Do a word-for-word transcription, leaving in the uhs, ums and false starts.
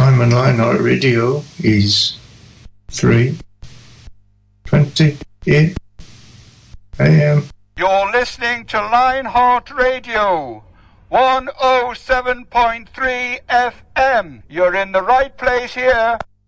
time on Lionheart Radio is three twenty a m. You're listening to Lionheart Radio, one oh seven point three F M. You're in the right place here.